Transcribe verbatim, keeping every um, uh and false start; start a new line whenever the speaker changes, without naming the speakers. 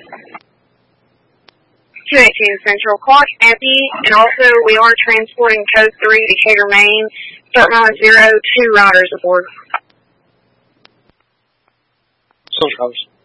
two eighteen Central, clock empty, and also we are transporting Code three to Decatur, Maine. Start mileage zero, two riders aboard.
So,